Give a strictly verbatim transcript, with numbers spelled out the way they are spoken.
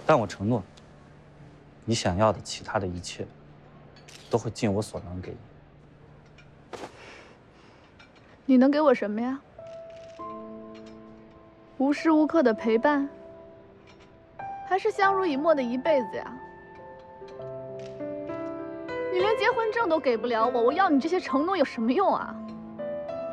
但我承诺，你想要的其他的一切，都会尽我所能给你。 你能给我什么呀？无时无刻的陪伴，还是相濡以沫的一辈子呀？你连结婚证都给不了我，我要你这些承诺有什么用啊？